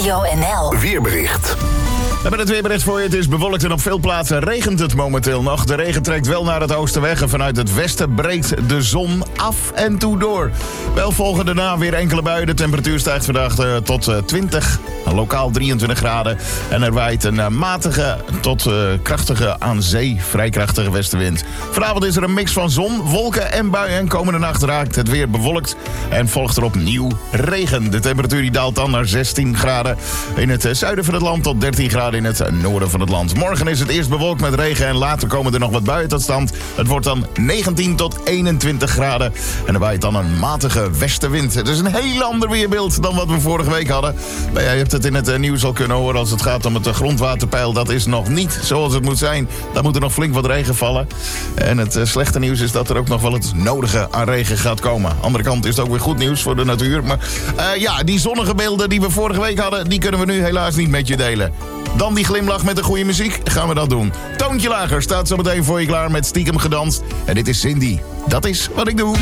Radio NL. Weerbericht. We hebben het weerbericht voor je. Het is bewolkt en op veel plaatsen regent het momenteel nog. De regen trekt wel naar het oosten weg en vanuit het westen breekt de zon af en toe door. Wel volgen daarna weer enkele buien. De temperatuur stijgt vandaag tot 20, lokaal 23 graden. En er waait een matige tot krachtige aan zee, vrij krachtige westenwind. Vanavond is er een mix van zon, wolken en buien. En komende nacht raakt het weer bewolkt en volgt er opnieuw regen. De temperatuur die daalt dan naar 16 graden in het zuiden van het land tot 13 graden in het noorden van het land. Morgen is het eerst bewolkt met regen en later komen er nog wat buien tot stand. Het wordt dan 19 tot 21 graden en er waait dan een matige westenwind. Het is een heel ander weerbeeld dan wat we vorige week hadden. Nou ja, je hebt het in het nieuws al kunnen horen als het gaat om het grondwaterpeil. Dat is nog niet zoals het moet zijn. Daar moet er nog flink wat regen vallen. En het slechte nieuws is dat er ook nog wel het nodige aan regen gaat komen. Aan de andere kant is het ook weer goed nieuws voor de natuur. Maar die zonnige beelden die we vorige week hadden, die kunnen we nu helaas niet met je delen. Dan die glimlach met de goede muziek, gaan we dat doen. Toontje lager staat zo meteen voor je klaar met Stiekem Gedanst. En dit is Cindy. Dat is wat ik doe.